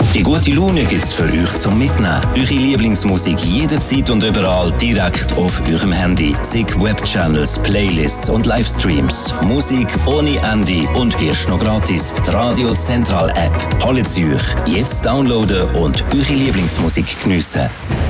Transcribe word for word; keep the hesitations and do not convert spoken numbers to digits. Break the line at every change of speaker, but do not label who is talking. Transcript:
Die gute Laune gibt's für euch zum Mitnehmen. Eure Lieblingsmusik jederzeit und überall direkt auf eurem Handy. Zig Webchannels, Playlists und Livestreams. Musik ohne Ende und erst noch gratis. Die Radio Central App. Holt sie euch jetzt downloaden und eure Lieblingsmusik geniessen.